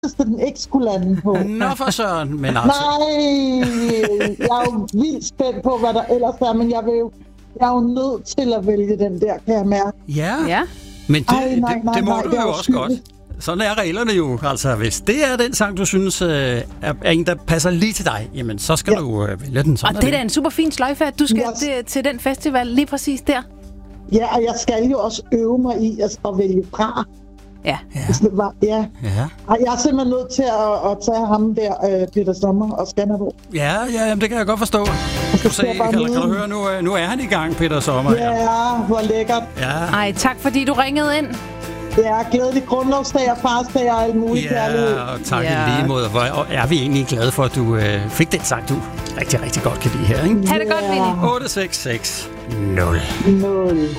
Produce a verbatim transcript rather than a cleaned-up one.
hvis den ikke skulle lande på. Nå for søren, men altså... Nej, jeg er jo vildt spændt på, hvad der ellers er, men jeg vil jo, jeg er jo nødt til at vælge den der, kan jeg mærke. Ja, Ja. men det, Ej, nej, det, nej, det må nej, du det er jo jo også godt. sygt. Sådan er reglerne jo. Altså, hvis det er den sang, du synes øh, er, er en, der passer lige til dig, jamen, så skal Ja. du øh, vælge den. Sådan Og det er da en super fin sløjfe, at du skal Yes. til, til den festival lige præcis der. Ja, og jeg skal jo også øve mig i at, at vælge fra. Ja. Hvis det var, ja. Ja, Ej, jeg er simpelthen nødt til at, at tage ham der, øh, Peter Sommer og Skanderborg. ja, ja jamen, det kan jeg godt forstå. Kan du, se, jeg bare kan, kan du nyde høre, nu, øh, nu er han i gang, Peter Sommer. Ja, hvor lækkert. ja. Ej, tak fordi du ringede ind. Ja, glædelig grundlovsdag og farsdag og alt muligt kærlighed. Ja, og tak Ja. i lige måde. Hvor er vi egentlig glade for, at du øh, fik den sang, du rigtig, rigtig godt kan lide her, ikke? Ha' det godt, Vinnie. otte seks seks nul. Nul.